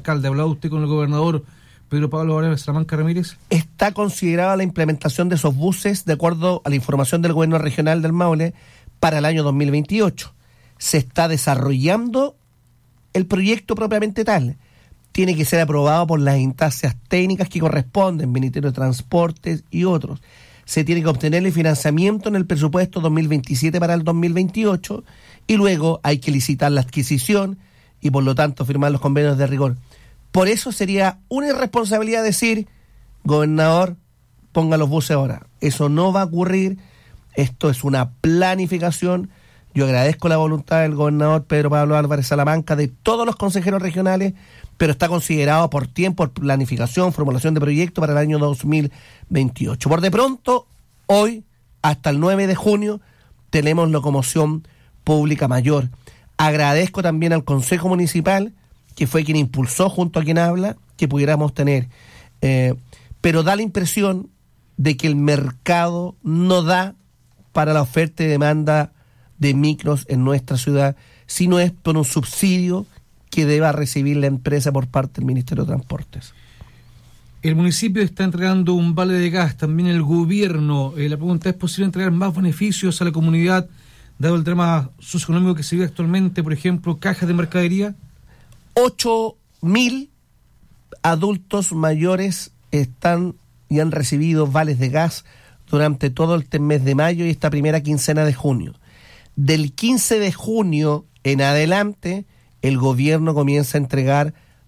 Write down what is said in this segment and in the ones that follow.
alcalde. ¿Ha hablado usted con el gobernador Pedro Pablo Varela Salamanca Ramírez? Está considerada la implementación de esos buses, de acuerdo a la información del gobierno regional del Maule, para el año 2028. Se está desarrollando el proyecto propiamente tal. Tiene que ser aprobado por las instancias técnicas que corresponden, Ministerio de Transportes y otros. Se tiene que obtener el financiamiento en el presupuesto 2027 para el 2028 y luego hay que licitar la adquisición y por lo tanto firmar los convenios de rigor. Por eso sería una irresponsabilidad decir, gobernador, ponga los buses ahora. Eso no va a ocurrir. Esto es una planificación. Yo agradezco la voluntad del gobernador Pedro Pablo Álvarez Salamanca, de todos los consejeros regionales, pero está considerado por tiempo, por planificación, formulación de proyecto para el año 2028. Por de pronto, hoy, hasta el 9 de junio, tenemos locomoción pública mayor. Agradezco también al Consejo Municipal, que fue quien impulsó junto a quien habla, que pudiéramos tener. Pero da la impresión de que el mercado no da para la oferta y demanda de micros en nuestra ciudad, sino es por un subsidio que deba recibir la empresa por parte del Ministerio de Transportes. El municipio está entregando un vale de gas, también el gobierno. La pregunta, ¿es posible entregar más beneficios a la comunidad, dado el drama socioeconómico que se vive actualmente, por ejemplo, cajas de mercadería? 8.000 adultos mayores están y han recibido vales de gas durante todo el mes de mayo y esta primera quincena de junio. Del 15 de junio en adelante, el gobierno comienza a entregar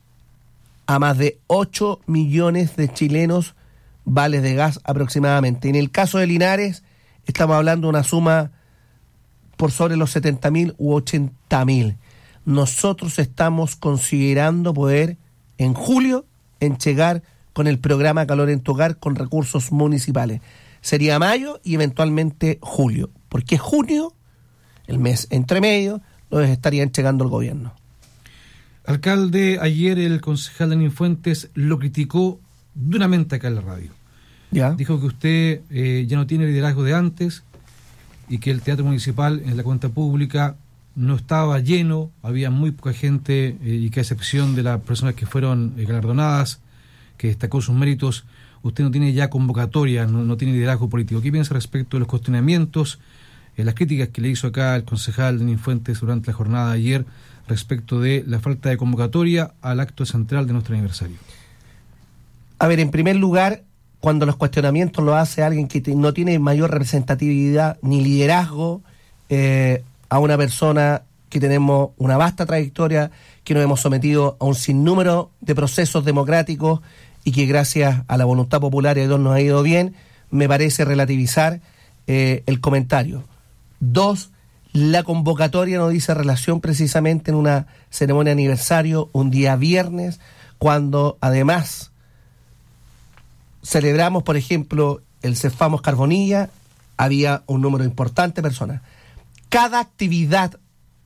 a más de 8 millones de chilenos vales de gas aproximadamente. En el caso de Linares, estamos hablando de una suma por sobre los 70.000 u 80.000. Nosotros estamos considerando poder en julio entregar con el programa Calor en tu Hogar con recursos municipales. Sería mayo y eventualmente julio. Porque junio, el mes entre medio, los estaría entregando el gobierno. Alcalde, ayer el concejal Lenín Fuentes lo criticó duramente acá en la radio. ¿Ya? Dijo que usted ya no tiene el liderazgo de antes y que el teatro municipal en la cuenta pública no estaba lleno, había muy poca gente y que a excepción de las personas que fueron galardonadas, que destacó sus méritos, usted no tiene ya convocatoria, no tiene liderazgo político. ¿Qué piensa respecto de los cuestionamientos, las críticas que le hizo acá el concejal Lenín Fuentes durante la jornada de ayer respecto de la falta de convocatoria al acto central de nuestro aniversario? A ver, en primer lugar, cuando los cuestionamientos lo hace alguien que no tiene mayor representatividad ni liderazgo, a una persona que tenemos una vasta trayectoria, que nos hemos sometido a un sinnúmero de procesos democráticos y que gracias a la voluntad popular y a Dios nos ha ido bien, me parece relativizar el comentario. 2, la convocatoria no dice relación precisamente en una ceremonia de aniversario, un día viernes, cuando además celebramos, por ejemplo, el Cefamos Carbonilla, había un número importante de personas. Cada actividad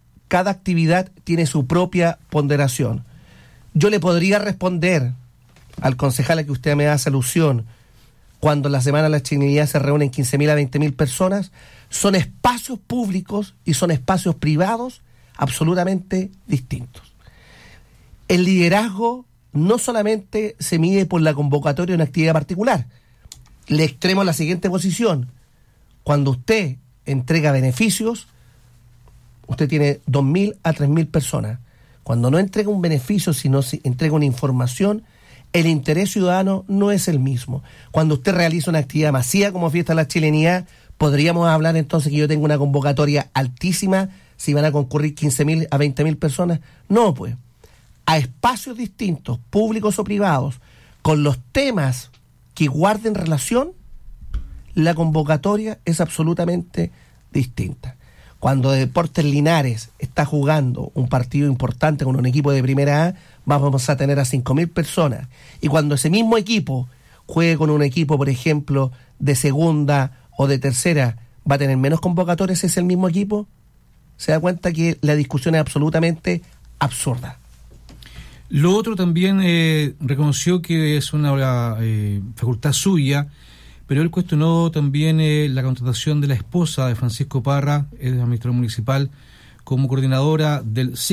tiene su propia ponderación. Yo le podría responder al concejal a que usted me hace alusión, cuando en la Semana de la Chilenidad se reúnen 15.000 a 20.000 personas, son espacios públicos y son espacios privados absolutamente distintos. El liderazgo no solamente se mide por la convocatoria de una actividad particular. Le extremo la siguiente posición. Cuando usted entrega beneficios, usted tiene 2.000 a 3.000 personas. Cuando no entrega un beneficio, sino entrega una información, el interés ciudadano no es el mismo. Cuando usted realiza una actividad masiva como Fiesta de la Chilenidad, podríamos hablar entonces que yo tengo una convocatoria altísima si van a concurrir 15.000 a 20.000 personas. No, pues. A espacios distintos, públicos o privados, con los temas que guarden relación, la convocatoria es absolutamente distinta. Cuando Deportes Linares está jugando un partido importante con un equipo de primera A, vamos a tener a 5.000 personas. Y cuando ese mismo equipo juegue con un equipo, por ejemplo, de segunda o de tercera, ¿va a tener menos convocatorias ese el mismo equipo? Se da cuenta que la discusión es absolutamente absurda. Lo otro también reconoció que es una facultad suya, pero él cuestionó también la contratación de la esposa de Francisco Parra, el administrador municipal, como coordinadora del SIC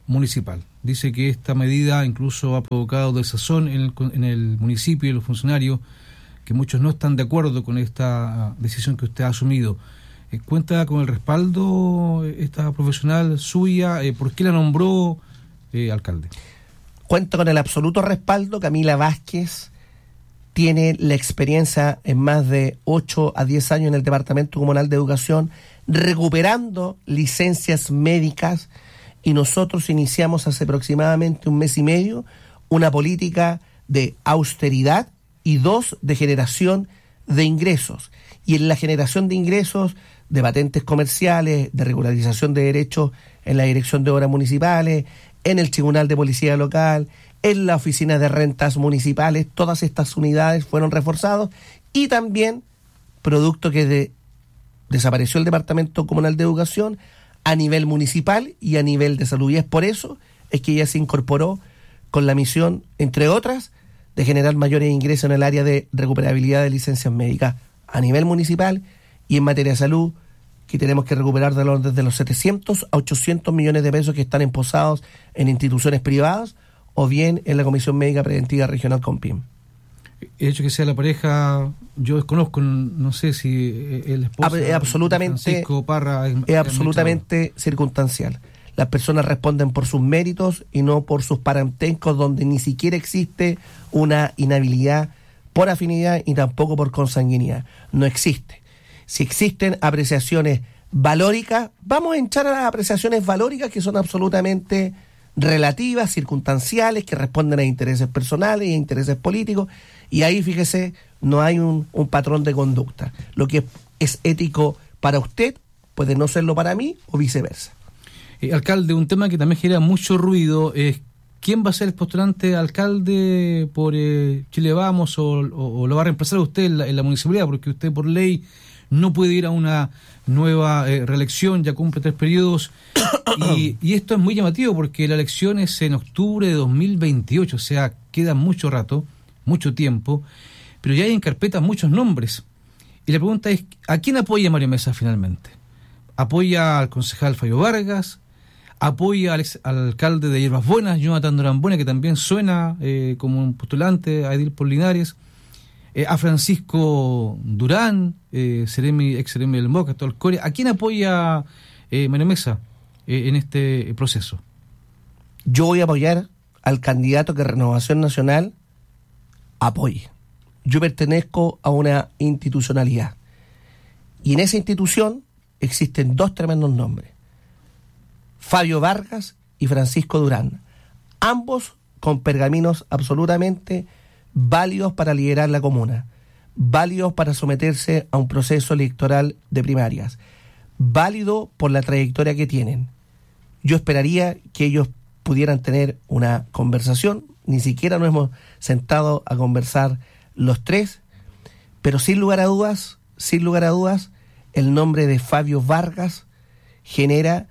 municipal. Dice que esta medida incluso ha provocado desazón en el municipio y los funcionarios, que muchos no están de acuerdo con esta decisión que usted ha asumido. ¿Cuenta con el respaldo esta profesional suya? ¿Por qué la nombró alcalde? Cuento con el absoluto respaldo. Camila Vázquez tiene la experiencia en más de 8 a 10 años en el Departamento Comunal de Educación, recuperando licencias médicas, y nosotros iniciamos hace aproximadamente un mes y medio una política de austeridad y 2, de generación de ingresos. Y en la generación de ingresos, de patentes comerciales, de regularización de derechos en la Dirección de Obras Municipales, en el Tribunal de Policía Local, en la Oficina de Rentas Municipales, todas estas unidades fueron reforzadas, y también, producto que desapareció el Departamento Comunal de Educación, a nivel municipal y a nivel de salud. Y es por eso es que ella se incorporó con la misión, entre otras, de generar mayores ingresos en el área de recuperabilidad de licencias médicas a nivel municipal, y en materia de salud, que tenemos que recuperar desde los 700 a 800 millones de pesos que están emposados en instituciones privadas o bien en la Comisión Médica Preventiva Regional COMPIM. El hecho que sea la pareja, yo desconozco, no sé si el esposo Francisco Parra es absolutamente circunstancial. Las personas responden por sus méritos y no por sus parentescos, donde ni siquiera existe una inhabilidad por afinidad y tampoco por consanguinidad. No existe. Si existen apreciaciones valóricas, vamos a echar a las apreciaciones valóricas, que son absolutamente relativas, circunstanciales, que responden a intereses personales y a intereses políticos, y ahí, fíjese, no hay un patrón de conducta. Lo que es ético para usted puede no serlo para mí, o viceversa. Alcalde, un tema que también genera mucho ruido es quién va a ser el postulante alcalde por Chile Vamos, o lo va a reemplazar usted en la municipalidad, porque usted por ley no puede ir a una nueva reelección, ya cumple 3 periodos, y esto es muy llamativo porque la elección es en octubre de 2028, o sea, queda mucho rato, mucho tiempo, pero ya hay en carpeta muchos nombres. Y la pregunta es, ¿a quién apoya Mario Mesa finalmente? ¿Apoya al concejal Fabio Vargas? ¿Apoya al alcalde de Hierbas Buenas, Jonathan Durán Buena, que también suena como un postulante a edil por Linares? ¿A Francisco Durán, ex seremi del MOC, actual Corea? ¿A quién apoya Mario Mesa en este proceso? Yo voy a apoyar al candidato que Renovación Nacional apoye. Yo pertenezco a una institucionalidad, y en esa institución existen 2 tremendos nombres: Fabio Vargas y Francisco Durán, ambos con pergaminos absolutamente válidos para liderar la comuna, válidos para someterse a un proceso electoral de primarias, válido por la trayectoria que tienen. Yo esperaría que ellos pudieran tener una conversación. Ni siquiera nos hemos sentado a conversar los 3, pero sin lugar a dudas, el nombre de Fabio Vargas genera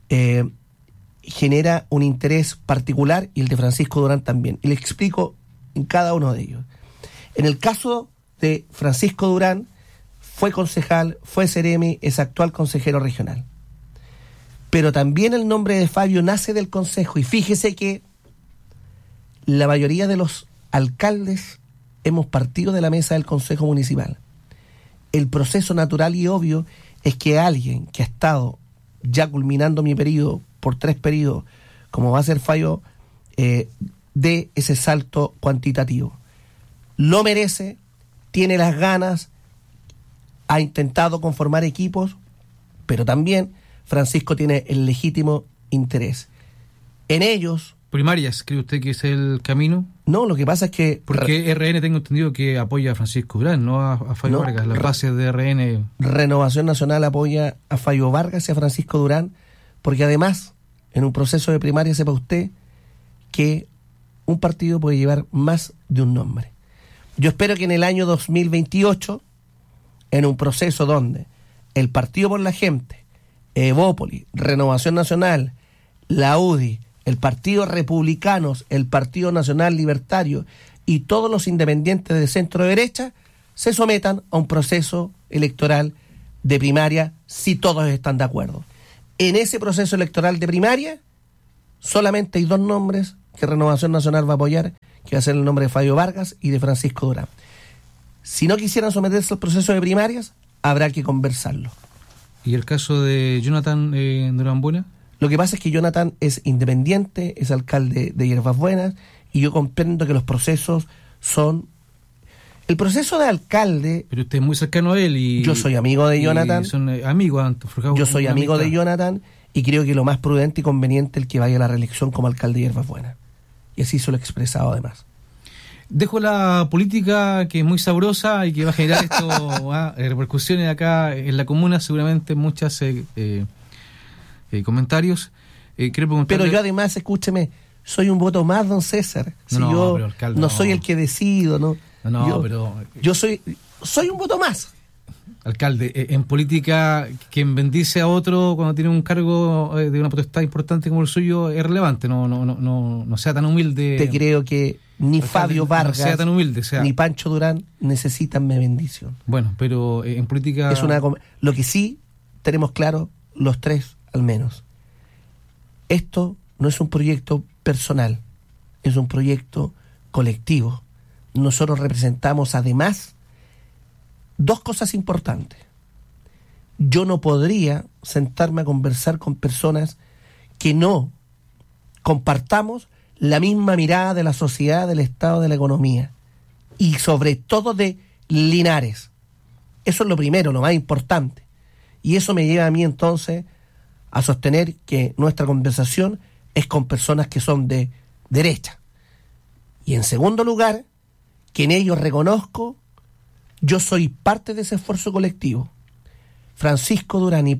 un interés particular, y el de Francisco Durán también. Y le explico en cada uno de ellos. En el caso de Francisco Durán, fue concejal, fue seremi, es actual consejero regional. Pero también el nombre de Fabio nace del consejo, y fíjese que la mayoría de los alcaldes hemos partido de la mesa del consejo municipal. El proceso natural y obvio es que alguien que ha estado ya culminando mi periodo por 3 periodos, como va a ser Fabio, dé ese salto cuantitativo. Lo merece, tiene las ganas, ha intentado conformar equipos, pero también Francisco tiene el legítimo interés. En ellos... ¿Primarias cree usted que es el camino? No, lo que pasa es que... Porque RN tengo entendido que apoya a Francisco Durán, no a Fabio Vargas, las bases de RN... Renovación Nacional apoya a Fabio Vargas y a Francisco Durán, porque además, en un proceso de primaria, sepa usted que un partido puede llevar más de un nombre. Yo espero que en el año 2028, en un proceso donde el Partido por la Gente, Evópolis, Renovación Nacional, la UDI, el Partido Republicanos, el Partido Nacional Libertario y todos los independientes de centro derecha se sometan a un proceso electoral de primaria, si todos están de acuerdo. En ese proceso electoral de primaria, solamente hay 2 nombres que Renovación Nacional va a apoyar, que va a ser el nombre de Fabio Vargas y de Francisco Durán. Si no quisieran someterse al proceso de primarias, habrá que conversarlo. ¿Y el caso de Jonathan Durán Buena? Lo que pasa es que Jonathan es independiente, es alcalde de Hierbas Buenas, y yo comprendo que los procesos son... El proceso de alcalde... Pero usted es muy cercano a él y... Yo soy amigo de Jonathan. Son amigos. Yo soy amigo de Jonathan y creo que lo más prudente y conveniente es el que vaya a la reelección como alcalde de Hierbas Buenas. Y así se lo he expresado además. Dejo la política, que es muy sabrosa y que va a generar esto repercusiones acá en la comuna, seguramente muchas comentarios. Pero yo además, escúcheme, soy un voto más, don César. Si yo pero, alcalde, no soy el que decido, ¿no? Yo soy un voto más. Alcalde, en política, quien bendice a otro cuando tiene un cargo de una potestad importante como el suyo es relevante. No sea tan humilde. Te creo que ni alcalde, Fabio Vargas, no sea tan humilde, ni Pancho Durán necesitan mi bendición. Bueno, pero en política... Lo que sí tenemos claro, los 3 al menos. Esto no es un proyecto personal, es un proyecto colectivo. Nosotros representamos además 2 cosas importantes. Yo no podría sentarme a conversar con personas que no compartamos la misma mirada de la sociedad, del Estado, de la economía y sobre todo de Linares. Eso es lo primero, lo más importante. Y eso me lleva a mí entonces a sostener que nuestra conversación es con personas que son de derecha. Y en segundo lugar, que en ellos reconozco, yo soy parte de ese esfuerzo colectivo. Francisco Durán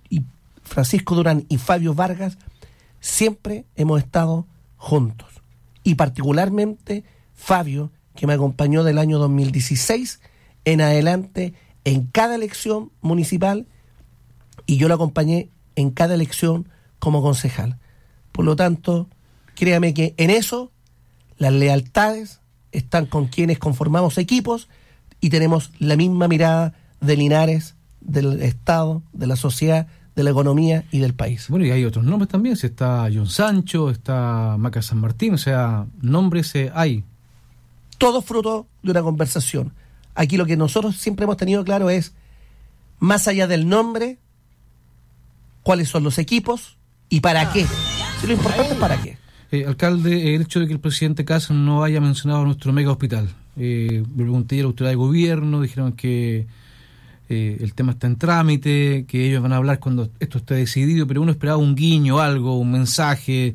y Fabio Vargas siempre hemos estado juntos. Y particularmente Fabio, que me acompañó del año 2016 en adelante en cada elección municipal, y yo lo acompañé en cada elección como concejal. Por lo tanto, créame que en eso las lealtades están con quienes conformamos equipos y tenemos la misma mirada de Linares, del Estado, de la sociedad, de la economía y del país. Bueno, y hay otros nombres también, si está John Sancho, está Maca San Martín, o sea, nombres hay. Todo fruto de una conversación. Aquí lo que nosotros siempre hemos tenido claro es, más allá del nombre, cuáles son los equipos y para qué. Si lo importante es para qué. Alcalde, el hecho de que el presidente Kast no haya mencionado nuestro mega hospital. Me pregunté a la autoridad de gobierno, dijeron que el tema está en trámite, que ellos van a hablar cuando esto esté decidido, pero uno esperaba un guiño, algo, un mensaje,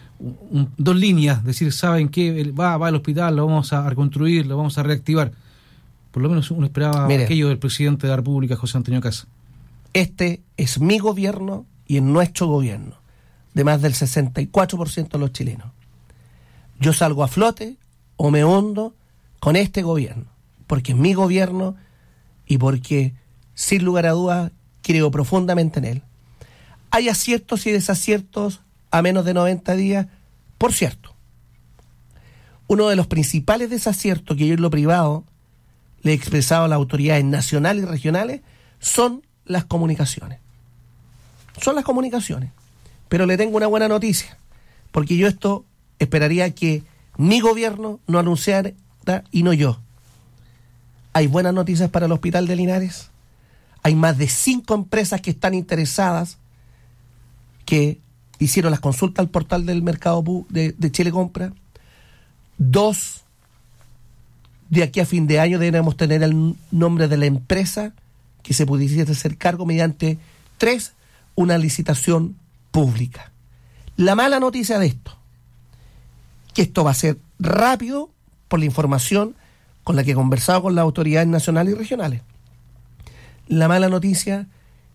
2 líneas, decir, ¿saben qué? Va al hospital, lo vamos a reconstruir, lo vamos a reactivar. Por lo menos uno esperaba aquello del presidente de la República, José Antonio Kast. Este es mi gobierno y es nuestro gobierno, de más del 64% de los chilenos. Yo salgo a flote o me hundo con este gobierno, porque es mi gobierno y porque, sin lugar a dudas, creo profundamente en él. Hay aciertos y desaciertos a menos de 90 días, por cierto. Uno de los principales desaciertos que yo en lo privado le he expresado a las autoridades nacionales y regionales son las comunicaciones. Son las comunicaciones. Pero le tengo una buena noticia, porque yo esto esperaría que mi gobierno no anunciara y no yo. Hay buenas noticias para el Hospital de Linares. Hay más de 5 empresas que están interesadas, que hicieron las consultas al portal del mercado de Chile Compra. 2, de aquí a fin de año debemos tener el nombre de la empresa que se pudiese hacer cargo mediante 3, una licitación pública. La mala noticia de esto, que esto va a ser rápido por la información con la que he conversado con las autoridades nacionales y regionales. La mala noticia,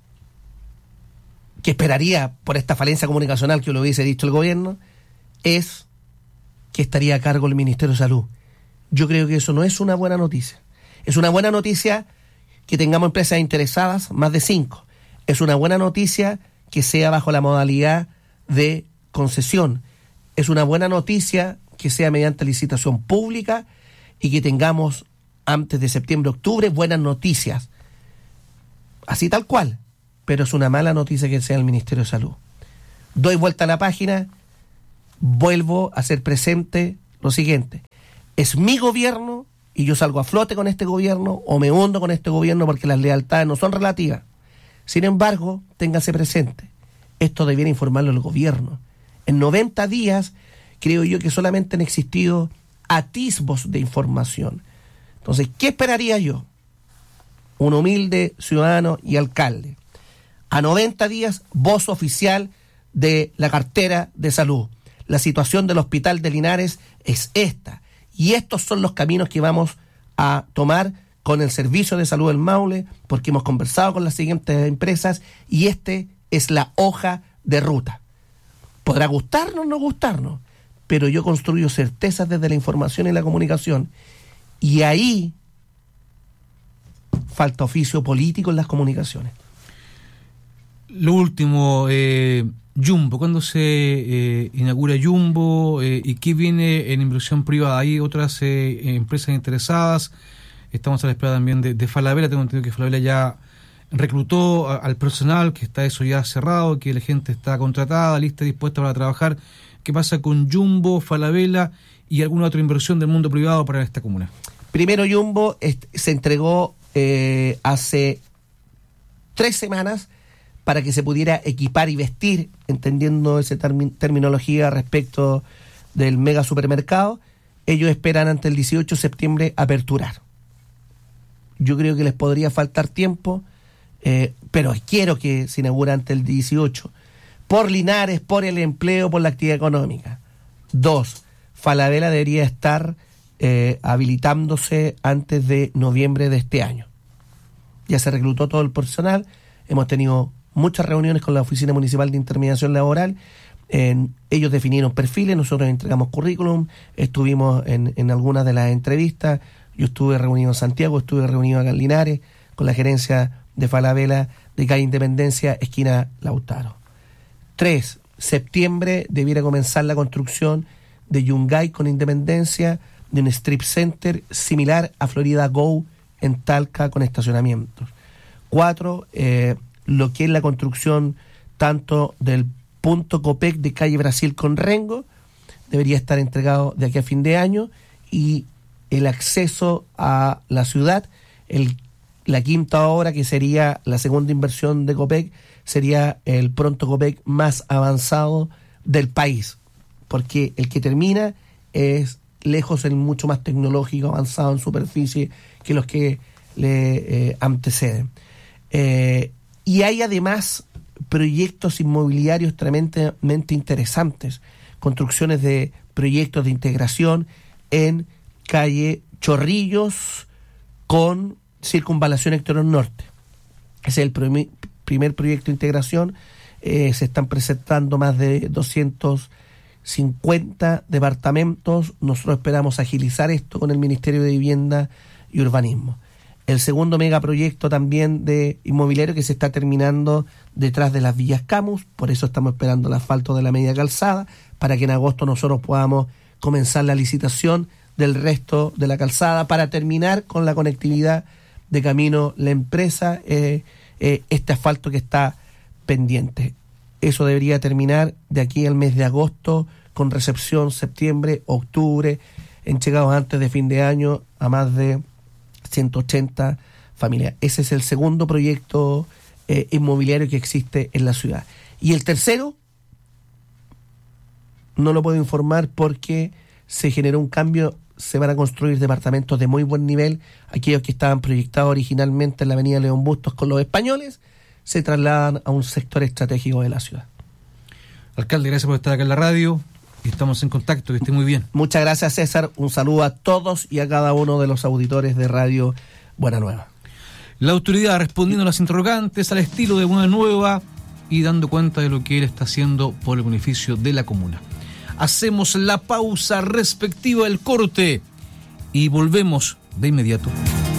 que esperaría por esta falencia comunicacional que lo hubiese dicho el gobierno, es que estaría a cargo el Ministerio de Salud. Yo creo que eso no es una buena noticia. Es una buena noticia que tengamos empresas interesadas, más de 5. Es una buena noticia que sea bajo la modalidad de concesión. Es una buena noticia que sea mediante licitación pública y que tengamos antes de septiembre-octubre buenas noticias. Así tal cual. Pero es una mala noticia que sea el Ministerio de Salud. Doy vuelta a la página vuelvo a hacer presente lo siguiente: es mi gobierno y yo salgo a flote con este gobierno o me hundo con este gobierno porque las lealtades no son relativas. Sin embargo, téngase presente, esto debiera informarlo el gobierno. En 90 días creo yo que solamente han existido atisbos de información. Entonces, ¿qué esperaría yo? Un humilde ciudadano y alcalde. A 90 días, voz oficial de la cartera de salud. La situación del hospital de Linares es esta. Y estos son los caminos que vamos a tomar con el Servicio de Salud del Maule, porque hemos conversado con las siguientes empresas y es la hoja de ruta. Podrá gustarnos o no gustarnos, pero yo construyo certezas desde la información y la comunicación. Y ahí falta oficio político en las comunicaciones. Lo último, Jumbo, ¿cuándo se inaugura Jumbo y qué viene en inversión privada? ¿Hay otras empresas interesadas? Estamos a la espera también de Falabella. Tengo entendido que Falabella ya reclutó al personal, que está eso ya cerrado, que la gente está contratada, lista y dispuesta para trabajar. ¿Qué pasa con Jumbo, Falabella y alguna otra inversión del mundo privado para esta comuna? Primero, Jumbo se entregó hace 3 semanas para que se pudiera equipar y vestir, entendiendo esa terminología respecto del mega supermercado. Ellos esperan ante el 18 de septiembre aperturar. Yo creo que les podría faltar tiempo, pero quiero que se inaugure ante el 18, por Linares, por el empleo, por la actividad económica. 2, Falabella debería estar habilitándose antes de noviembre de este año. Ya se reclutó todo el personal, hemos tenido muchas reuniones con la Oficina Municipal de Intermediación Laboral. Ellos definieron perfiles, nosotros entregamos currículum, estuvimos en algunas de las entrevistas. Yo estuve reunido en Santiago, estuve reunido acá en Linares con la gerencia de Falabella de calle Independencia, esquina Lautaro. 3, septiembre debiera comenzar la construcción de Yungay con Independencia, de un strip center similar a Florida Go en Talca con estacionamientos. 4, lo que es la construcción tanto del punto Copec de calle Brasil con Rengo, debería estar entregado de aquí a fin de año, y el acceso a la ciudad, la quinta obra, que sería la segunda inversión de Copec, sería el pronto Copec más avanzado del país, porque el que termina es lejos el mucho más tecnológico, avanzado en superficie que los que le anteceden. Y hay además proyectos inmobiliarios tremendamente interesantes, construcciones de proyectos de integración en calle Chorrillos con circunvalación Exterior Norte. Ese es el primer proyecto de integración. Se están presentando más de 250 departamentos. Nosotros esperamos agilizar esto con el Ministerio de Vivienda y Urbanismo. El segundo megaproyecto también de inmobiliario que se está terminando detrás de las Villas Camus, por eso estamos esperando el asfalto de la media calzada, para que en agosto nosotros podamos comenzar la licitación del resto de la calzada para terminar con la conectividad de Camino La Empresa, este asfalto que está pendiente. Eso debería terminar de aquí al mes de agosto, con recepción septiembre, octubre, entregados antes de fin de año a más de 180 familias. Ese es el segundo proyecto inmobiliario que existe en la ciudad. Y el tercero, no lo puedo informar porque se generó un cambio. Se van a construir departamentos de muy buen nivel. Aquellos que estaban proyectados originalmente en la avenida León Bustos con los españoles se trasladan a un sector estratégico de la ciudad. Alcalde, gracias por estar acá en la radio. Estamos en contacto, que esté muy bien. Muchas gracias, César. Un saludo a todos y a cada uno de los auditores de Radio Buena Nueva. La autoridad respondiendo a las interrogantes al estilo de Buena Nueva y dando cuenta de lo que él está haciendo por el beneficio de la comuna. Hacemos la pausa respectiva del corte y volvemos de inmediato.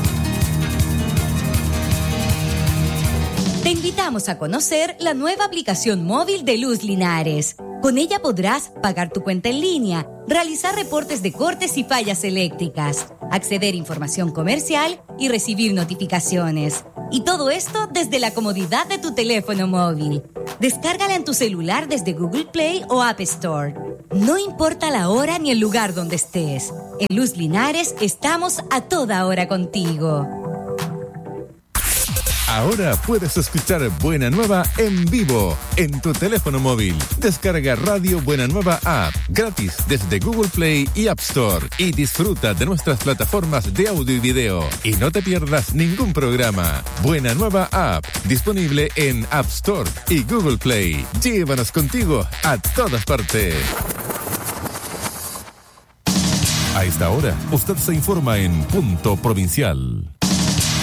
Te invitamos a conocer la nueva aplicación móvil de Luz Linares. Con ella podrás pagar tu cuenta en línea, realizar reportes de cortes y fallas eléctricas, acceder a información comercial y recibir notificaciones. Y todo esto desde la comodidad de tu teléfono móvil. Descárgala en tu celular desde Google Play o App Store. No importa la hora ni el lugar donde estés. En Luz Linares estamos a toda hora contigo. Ahora puedes escuchar Buena Nueva en vivo en tu teléfono móvil. Descarga Radio Buena Nueva App gratis desde Google Play y App Store y disfruta de nuestras plataformas de audio y video. Y no te pierdas ningún programa. Buena Nueva App, disponible en App Store y Google Play. Llévanos contigo a todas partes. A esta hora, usted se informa en Punto Provincial.